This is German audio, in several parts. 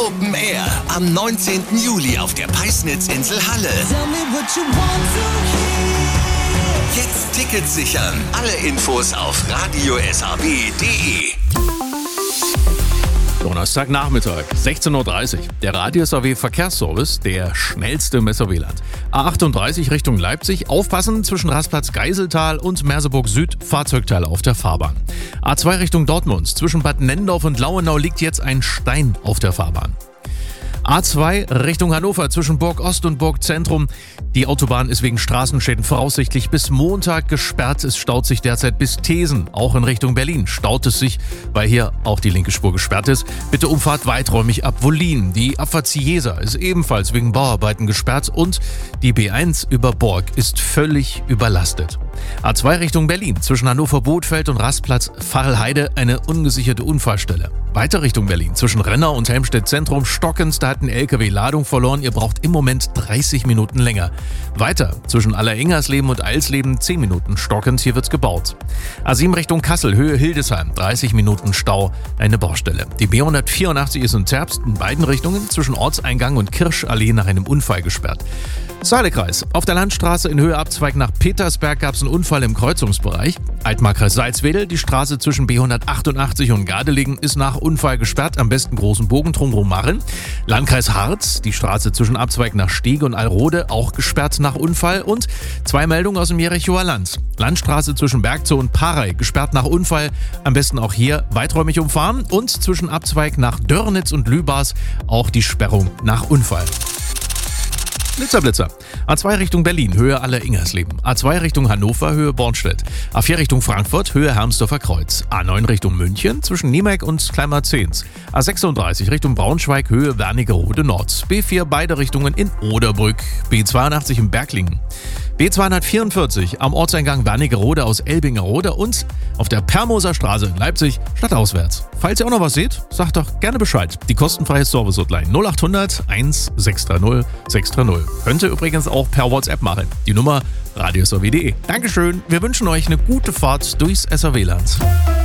Open Air am 19. Juli auf der Peisnitzinsel Halle. Jetzt Tickets sichern. Alle Infos auf radiosrw.de. Donnerstagnachmittag, 16.30 Uhr. Der Radio SAW Verkehrsservice, der schnellste im SRW-Land. A38 Richtung Leipzig. Aufpassen zwischen Rastplatz Geiseltal und Merseburg Süd. Fahrzeugteile auf der Fahrbahn. A2 Richtung Dortmund. Zwischen Bad Nennendorf und Lauenau liegt jetzt ein Stein auf der Fahrbahn. A2 Richtung Hannover zwischen Burg Ost und Burg Zentrum. Die Autobahn ist wegen Straßenschäden voraussichtlich bis Montag gesperrt. Es staut sich derzeit bis Thesen. Auch in Richtung Berlin staut es sich, weil hier auch die linke Spur gesperrt ist. Bitte Umfahrt weiträumig ab Wollin. Die Abfahrt Ciesa ist ebenfalls wegen Bauarbeiten gesperrt und die B1 über Borg ist völlig überlastet. A2 Richtung Berlin zwischen Hannover-Bothfeld und Rastplatz Pfarrheide eine ungesicherte Unfallstelle. Weiter Richtung Berlin zwischen Renner und Helmstedt Zentrum Stockens, da hat ein LKW Ladung verloren. Ihr braucht im Moment 30 Minuten länger. Weiter zwischen Alleringersleben und Eilsleben 10 Minuten Stockens, hier wird's gebaut. A7 Richtung Kassel, Höhe Hildesheim, 30 Minuten Stau, eine Baustelle. Die B184 ist in Zerbst in beiden Richtungen zwischen Ortseingang und Kirschallee nach einem Unfall gesperrt. Saale-Kreis. Auf der Landstraße in Höhe Abzweig nach Petersberg gab es einen Unfall im Kreuzungsbereich. Altmarkkreis Salzwedel, die Straße zwischen B188 und Gardelegen ist nach Unfall gesperrt. Am besten großen Bogen drumherum machen. Landkreis Harz, die Straße zwischen Abzweig nach Stege und Alrode, auch gesperrt nach Unfall. Und 2 Meldungen aus dem Jerichoer Land. Landstraße zwischen Bergzow und Parey, gesperrt nach Unfall. Am besten auch hier weiträumig umfahren. Und zwischen Abzweig nach Dörnitz und Lübars auch die Sperrung nach Unfall. Blitzer. A2 Richtung Berlin, Höhe Alleringersleben. A2 Richtung Hannover, Höhe Bornstedt. A4 Richtung Frankfurt, Höhe Hermsdorfer Kreuz. A9 Richtung München, zwischen Niemek und Kleinmarzehns. A36 Richtung Braunschweig, Höhe Wernigerode Nord. B4 beide Richtungen in Oderbrück. B82 in Berglingen. B244 am Ortseingang Wernigerode aus Elbingerode und auf der Permoser Straße in Leipzig stadtauswärts. Falls ihr auch noch was seht, sagt doch gerne Bescheid. Die kostenfreie Service-Hotline 0800 1630 630. Könnt ihr übrigens auch per WhatsApp machen. Die Nummer radiosrw.de. Dankeschön, wir wünschen euch eine gute Fahrt durchs SRW-Land.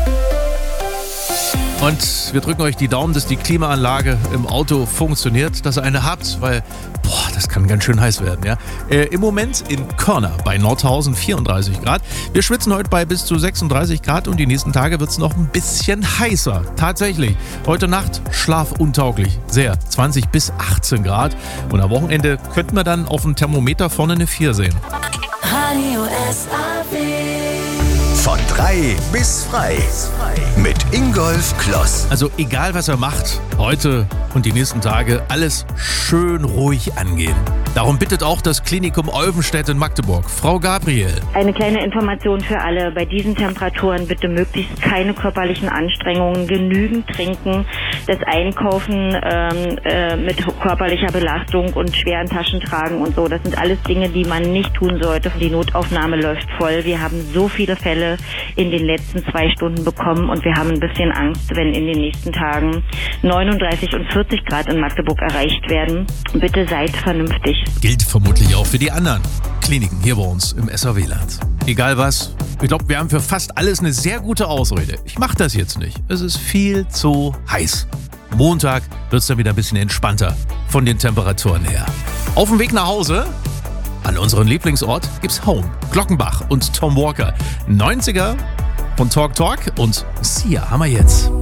Und wir drücken euch die Daumen, dass die Klimaanlage im Auto funktioniert, dass ihr eine habt, weil, das kann ganz schön heiß werden, ja. Im Moment in Körner bei Nordhausen 34 Grad. Wir schwitzen heute bei bis zu 36 Grad und die nächsten Tage wird es noch ein bisschen heißer. Tatsächlich. Heute Nacht schlafuntauglich. Sehr. 20 bis 18 Grad. Und am Wochenende könnten wir dann auf dem Thermometer vorne eine 4 sehen. Radio SAW. Von 3 bis frei. Mit Ingolf Kloss. Also egal, was er macht, heute und die nächsten Tage, alles schön ruhig angehen. Darum bittet auch das Klinikum Olvenstedt in Magdeburg. Frau Gabriel. Eine kleine Information für alle. Bei diesen Temperaturen bitte möglichst keine körperlichen Anstrengungen, genügend trinken, das Einkaufen mit körperlicher Belastung und schweren Taschen tragen und so. Das sind alles Dinge, die man nicht tun sollte. Die Notaufnahme läuft voll. Wir haben so viele Fälle in den letzten 2 Stunden bekommen und wir haben ein bisschen Angst, wenn in den nächsten Tagen 39 und 40 Grad in Magdeburg erreicht werden. Bitte seid vernünftig. Gilt vermutlich auch für die anderen Kliniken hier bei uns im SRW-Land. Egal was, ich glaube, wir haben für fast alles eine sehr gute Ausrede. Ich mache das jetzt nicht. Es ist viel zu heiß. Montag wird es dann wieder ein bisschen entspannter von den Temperaturen her. Auf dem Weg nach Hause an unseren Lieblingsort gibt's Home, Glockenbach und Tom Walker. 90er von Talk Talk und Sia haben wir jetzt.